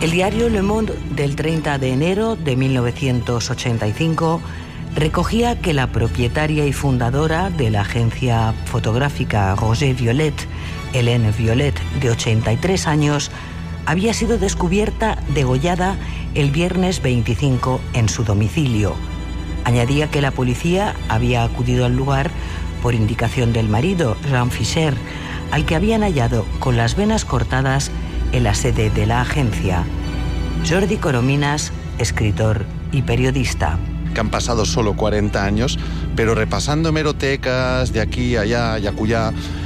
El diario Le Monde del 30 de enero de 1985 recogía que la propietaria y fundadora de la agencia fotográfica Roger Violet, Hélène Violet, de 83 años, había sido descubierta degollada el viernes 25 en su domicilio. Añadía que la policía había acudido al lugar por indicación del marido, Jean Fischer, al que habían hallado con las venas cortadas en la sede de la agencia. Jordi Corominas, escritor y periodista. Que han pasado solo 40 años, pero repasando hemerotecas de aquí, allá y acullá,